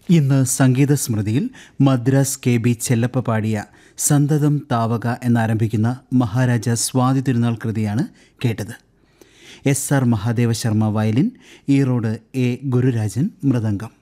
ഇന്ന് സംഗീത സ്മൃതിയിൽ മദ്രാസ് KB ചെല്ലപ്പ പാടിയ സന്തതം താവക എന്നാരംഭിക്കുന്ന മഹാരാജ സ്വാതി തിരുനാൾ കൃതിയാണ് കേട്ടത്. SR Mahadeva Sharma violin, Erode A ഗുരുരാജൻ mridangam.